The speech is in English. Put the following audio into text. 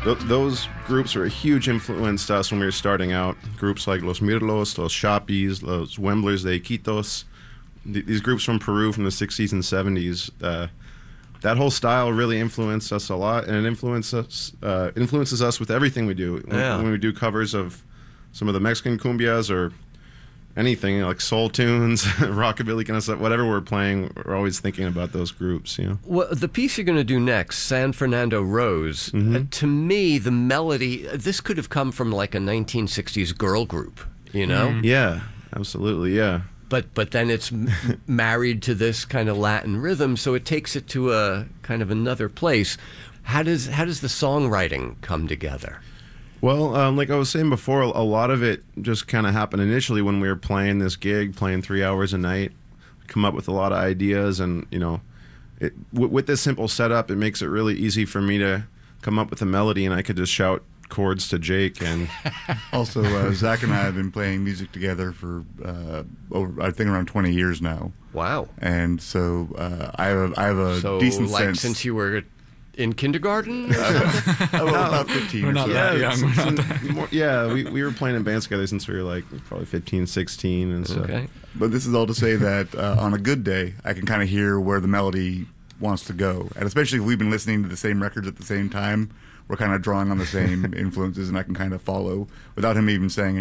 Those groups were a huge influence to us when we were starting out. Groups like Los Mirlos, Los Chapis, Los Wemblers de Iquitos. These groups from Peru from the 60s and 70s. That whole style really influenced us a lot, and it influences us with everything we do. When we do covers of some of the Mexican cumbias or anything like soul tunes, rockabilly kind of stuff, whatever we're playing, we're always thinking about those groups. Well, the piece you're going to do next, San Fernando Rose, to me, the melody, this could have come from like a 1960s girl group, Yeah, absolutely, yeah. But then it's married to this kind of Latin rhythm, so it takes it to a kind of another place. How does the songwriting come together? Well, like I was saying before, a lot of it just kind of happened initially when we were playing this gig, playing 3 hours a night. Come up with a lot of ideas, and with this simple setup, it makes it really easy for me to come up with a melody, and I could just shout chords to Jake. And also, Zach and I have been playing music together for over, I think, around 20 years now. Wow! And so I have a decent sense. Since you were in kindergarten? About 15 We're not that young. We were playing in bands together since we were like probably 15, 16 and stuff. Okay. But this is all to say that on a good day, I can kind of hear where the melody wants to go. And especially if we've been listening to the same records at the same time, we're kind of drawing on the same influences, and I can kind of follow without him even saying